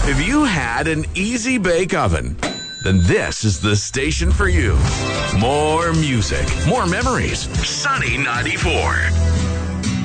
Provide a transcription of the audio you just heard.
If you had an easy bake oven, then this is the station for you. More music, more memories. Sunny 94.